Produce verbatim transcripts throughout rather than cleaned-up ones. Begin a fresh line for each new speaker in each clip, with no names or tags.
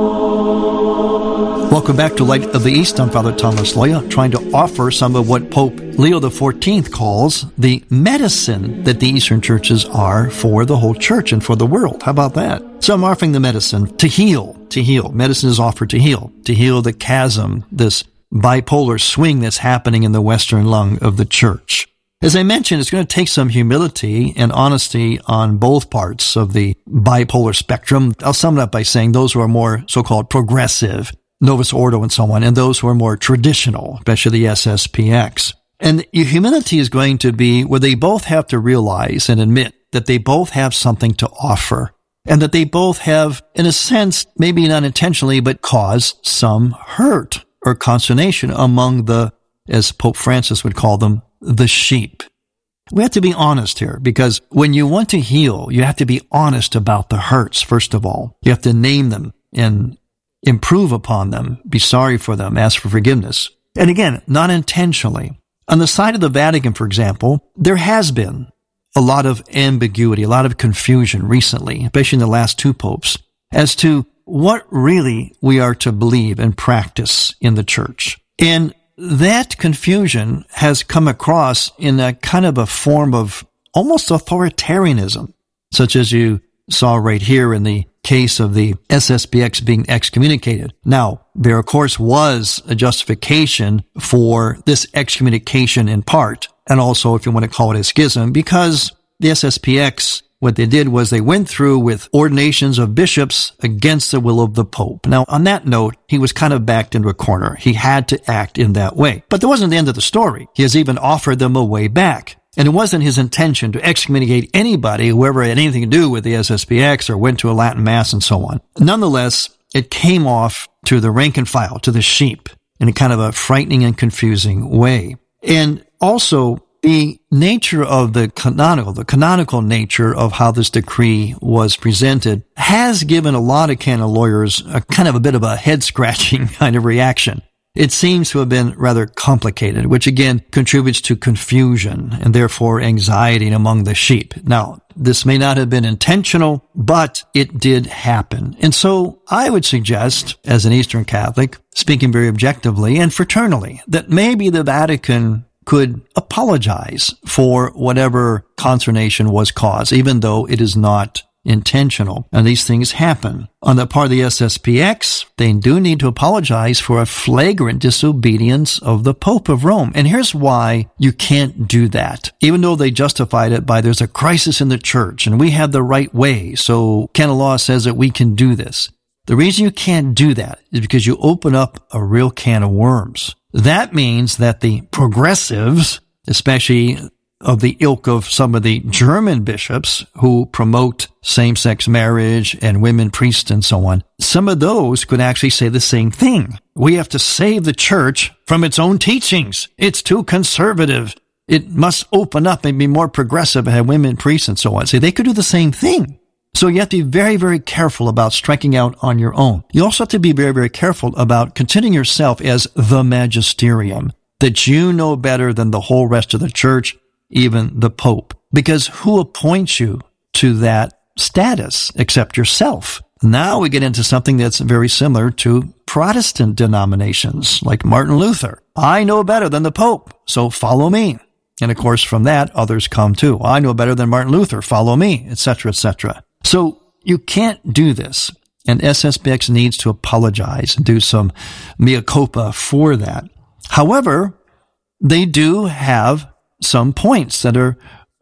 Welcome back to Light of the East. I'm Father Thomas Loya, trying to offer some of what Pope Leo the fourteenth calls the medicine that the Eastern churches are for the whole church and for the world. How about that? So I'm offering the medicine to heal, to heal. Medicine is offered to heal, to heal the chasm, this bipolar swing that's happening in the Western lung of the church. As I mentioned, it's going to take some humility and honesty on both parts of the bipolar spectrum. I'll sum it up by saying those who are more so-called progressive, Novus Ordo and so on, and those who are more traditional, especially the S S P X. And your humility is going to be where they both have to realize and admit that they both have something to offer, and that they both have, in a sense, maybe not intentionally, but caused some hurt or consternation among the, as Pope Francis would call them, the sheep. We have to be honest here, because when you want to heal, you have to be honest about the hurts, first of all. You have to name them and improve upon them, be sorry for them, ask for forgiveness. And again, not intentionally. On the side of the Vatican, for example, there has been a lot of ambiguity, a lot of confusion recently, especially in the last two popes, as to what really we are to believe and practice in the church. And that confusion has come across in a kind of a form of almost authoritarianism, such as you saw right here in the case of the S S P X being excommunicated. Now, there of course was a justification for this excommunication in part, and also if you want to call it a schism, because the S S P X, what they did was they went through with ordinations of bishops against the will of the Pope. Now, on that note, he was kind of backed into a corner. He had to act in that way. But that wasn't the end of the story. He has even offered them a way back. And it wasn't his intention to excommunicate anybody, whoever had anything to do with the S S P X or went to a Latin Mass and so on. Nonetheless, it came off to the rank and file, to the sheep, in a kind of a frightening and confusing way. And also, the nature of the canonical, the canonical nature of how this decree was presented has given a lot of canon lawyers a kind of a bit of a head-scratching kind of reaction. It seems to have been rather complicated, which again contributes to confusion and therefore anxiety among the sheep. Now, this may not have been intentional, but it did happen. And so I would suggest, as an Eastern Catholic, speaking very objectively and fraternally, that maybe the Vatican could apologize for whatever consternation was caused, even though it is not intentional. And these things happen. On the part of the S S P X, they do need to apologize for a flagrant disobedience of the Pope of Rome. And here's why you can't do that. Even though they justified it by there's a crisis in the church and we have the right way, so canon law says that we can do this. The reason you can't do that is because you open up a real can of worms. That means that the progressives, especially of the ilk of some of the German bishops who promote same-sex marriage and women priests and so on, some of those could actually say the same thing. We have to save the church from its own teachings. It's too conservative. It must open up and be more progressive and have women priests and so on. See, they could do the same thing. So you have to be very, very careful about striking out on your own. You also have to be very, very careful about considering yourself as the magisterium, that you know better than the whole rest of the church, even the Pope. Because who appoints you to that status except yourself? Now we get into something that's very similar to Protestant denominations, like Martin Luther. I know better than the Pope, so follow me. And of course, from that, others come too. I know better than Martin Luther, follow me, et cetera, et cetera. So you can't do this, and S S P X needs to apologize and do some mea culpa for that. However, they do have some points that are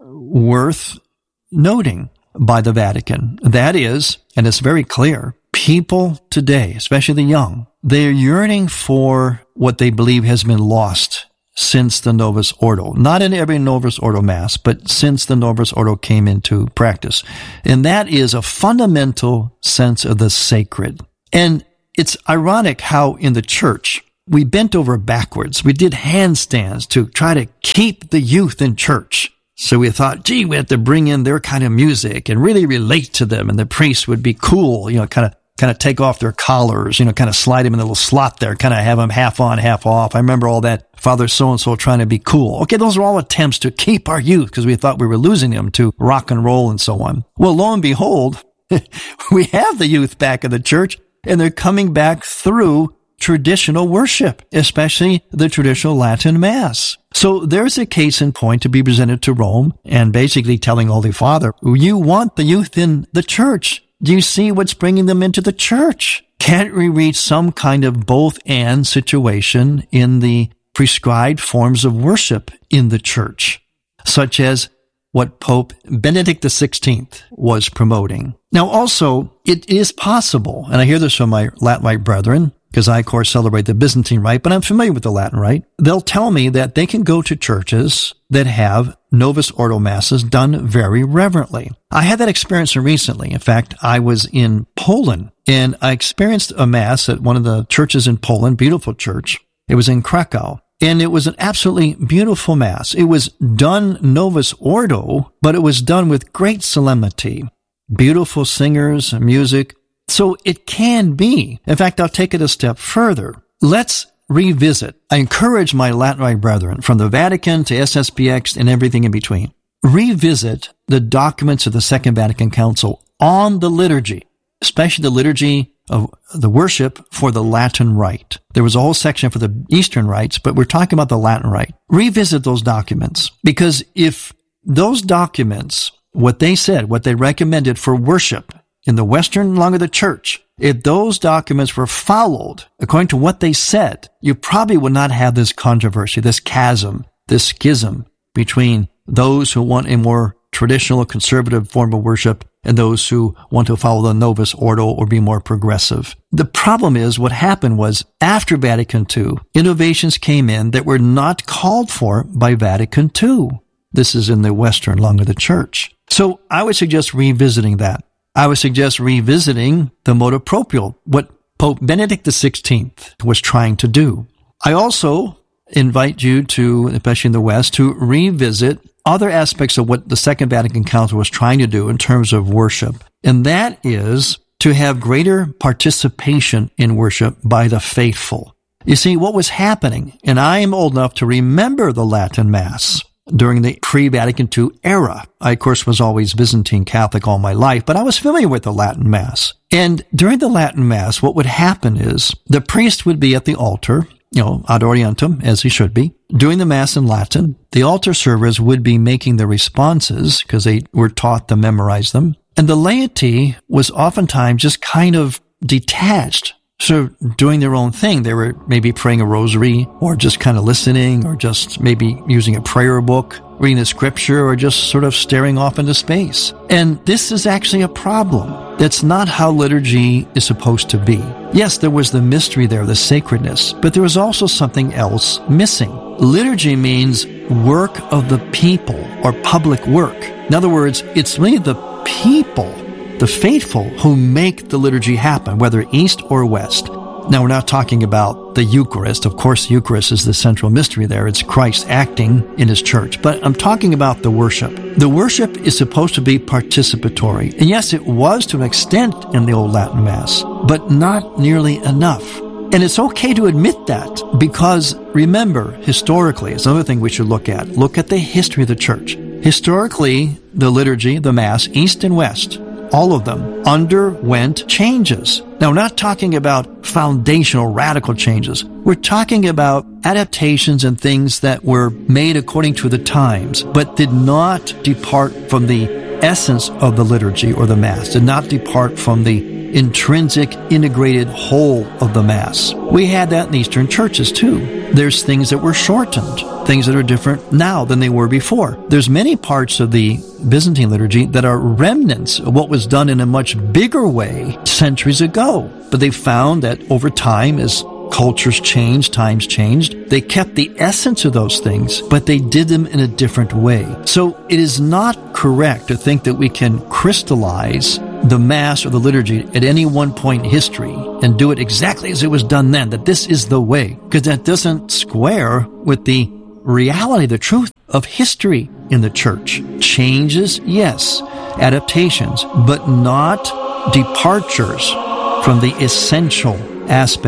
worth noting by the Vatican. That is, and it's very clear, people today, especially the young, they're yearning for what they believe has been lost since the Novus Ordo. Not in every Novus Ordo Mass, but since the Novus Ordo came into practice. And that is a fundamental sense of the sacred. And it's ironic how in the church, we bent over backwards. We did handstands to try to keep the youth in church. So we thought, gee, we have to bring in their kind of music and really relate to them. And the priests would be cool, you know, kind of kind of take off their collars, you know, kind of slide them in a little slot there, kind of have them half on, half off. I remember all that Father so-and-so trying to be cool. Okay, those are all attempts to keep our youth because we thought we were losing them to rock and roll and so on. Well, lo and behold, we have the youth back in the church, and they're coming back through traditional worship, especially the traditional Latin Mass. So there's a case in point to be presented to Rome and basically telling Holy Father, you want the youth in the church. Do you see what's bringing them into the church? Can't we reach some kind of both-and situation in the prescribed forms of worship in the church, such as what Pope Benedict the sixteenth was promoting? Now, also, it is possible, and I hear this from my Latin Rite brethren, because I, of course, celebrate the Byzantine Rite, but I'm familiar with the Latin Rite. They'll tell me that they can go to churches that have Novus Ordo Masses done very reverently. I had that experience recently. In fact, I was in Poland, and I experienced a Mass at one of the churches in Poland, beautiful church. It was in Krakow, and it was an absolutely beautiful Mass. It was done Novus Ordo, but it was done with great solemnity. Beautiful singers, music. So it can be. In fact, I'll take it a step further. Let's revisit. I encourage my Latin Rite brethren, from the Vatican to S S P X and everything in between, revisit the documents of the Second Vatican Council on the liturgy, especially the liturgy of the worship for the Latin Rite. There was a whole section for the Eastern rites, but we're talking about the Latin Rite. Revisit those documents, because if those documents, what they said, what they recommended for worship in the Western lung of the church, if those documents were followed according to what they said, you probably would not have this controversy, this chasm, this schism between those who want a more traditional conservative form of worship and those who want to follow the Novus Ordo or be more progressive. The problem is what happened was after Vatican Two, innovations came in that were not called for by Vatican Two. This is in the Western lung of the church. So I would suggest revisiting that. I would suggest revisiting the motu proprio, what Pope Benedict the sixteenth was trying to do. I also invite you to, especially in the West, to revisit other aspects of what the Second Vatican Council was trying to do in terms of worship. And that is to have greater participation in worship by the faithful. You see, what was happening, and I am old enough to remember the Latin Mass during the pre-Vatican Two era. I, of course, was always Byzantine Catholic all my life, but I was familiar with the Latin Mass. And during the Latin Mass, what would happen is the priest would be at the altar, you know, ad orientem, as he should be, doing the Mass in Latin. The altar servers would be making the responses because they were taught to memorize them. And the laity was oftentimes just kind of detached, sort of doing their own thing. They were maybe praying a rosary or just kind of listening or just maybe using a prayer book, reading the scripture, or just sort of staring off into space. And this is actually a problem. That's not how liturgy is supposed to be. Yes, there was the mystery there, the sacredness, but there was also something else missing. Liturgy means work of the people or public work. In other words, it's really the people, the faithful, who make the liturgy happen, whether East or West. Now, we're not talking about the Eucharist. Of course, the Eucharist is the central mystery there. It's Christ acting in his church. But I'm talking about the worship. The worship is supposed to be participatory. And yes, it was to an extent in the old Latin Mass, but not nearly enough. And it's okay to admit that, because remember, historically, it's another thing we should look at. Look at the history of the church. Historically, the liturgy, the Mass, East and West, all of them underwent changes. Now, we're not talking about foundational, radical changes. We're talking about adaptations and things that were made according to the times, but did not depart from the essence of the liturgy or the Mass, did not depart from the intrinsic, integrated whole of the Mass. We had that in Eastern churches too. There's things that were shortened, things that are different now than they were before. There's many parts of the Byzantine liturgy that are remnants of what was done in a much bigger way centuries ago. But they found that over time, as cultures changed, times changed, they kept the essence of those things, but they did them in a different way. So it is not correct to think that we can crystallize the Mass or the liturgy at any one point in history and do it exactly as it was done then, that this is the way, because that doesn't square with the reality, the truth of history in the church. Changes, yes, adaptations, but not departures from the essential aspect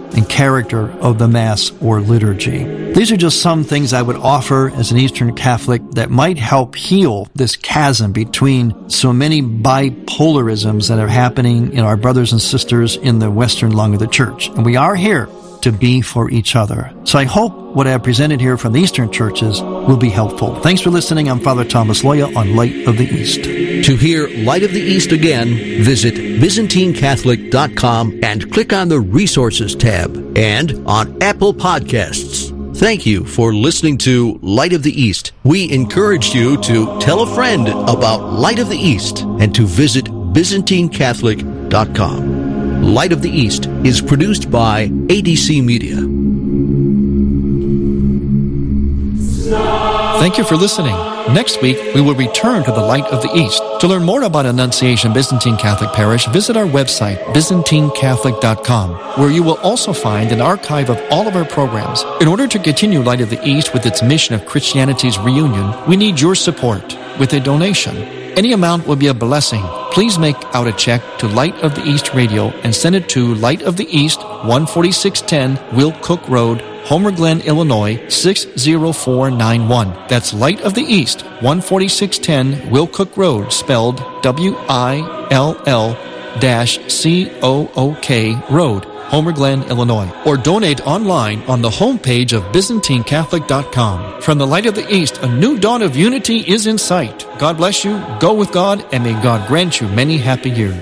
and character of the Mass or liturgy. These are just some things I would offer as an Eastern Catholic that might help heal this chasm between so many bipolarisms that are happening in our brothers and sisters in the Western lung of the Church. And we are here to be for each other. So I hope what I have presented here from the Eastern churches will be helpful. Thanks for listening. I'm Father Thomas Loya on Light of the East.
To hear Light of the East again, visit Byzantine Catholic dot com and click on the Resources tab and on Apple Podcasts. Thank you for listening to Light of the East. We encourage you to tell a friend about Light of the East and to visit Byzantine Catholic dot com. Light of the East is produced by A D C Media.
Thank you for listening. Next week, we will return to the Light of the East. To learn more about Annunciation Byzantine Catholic Parish, visit our website, Byzantine Catholic dot com, where you will also find an archive of all of our programs. In order to continue Light of the East with its mission of Christianity's reunion, we need your support with a donation. Any amount will be a blessing. Please make out a check to Light of the East Radio and send it to Light of the East, one forty-six ten Will Cook Road, Homer Glen, Illinois, six zero four nine one. That's Light of the East, one forty-six ten Will Cook Road, spelled W I L L C O O K Road, Homer Glen, Illinois. Or donate online on the homepage of Byzantine Catholic dot com. From the Light of the East, a new dawn of unity is in sight. God bless you, go with God, and may God grant you many happy years.